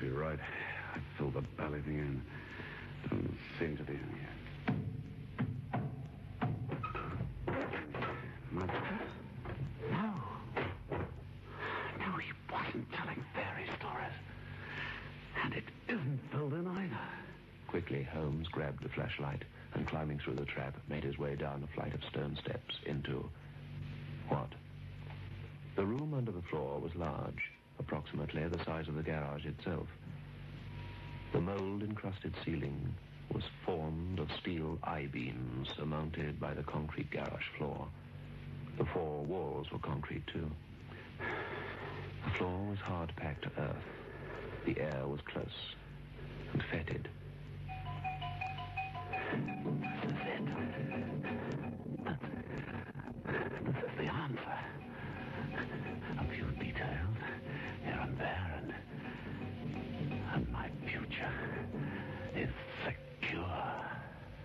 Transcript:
be right. I filled the bally thing in. Doesn't seem to be in here. No, he wasn't telling fairy stories. And it isn't filled in either. Quickly, Holmes grabbed the flashlight and, climbing through the trap, made his way down a flight of stone steps into... what? The room under the floor was large, approximately the size of the garage itself. The mold-encrusted ceiling was formed of steel I-beams surmounted by the concrete garage floor. The four walls were concrete, too. The floor was hard-packed earth. The air was close and fetid.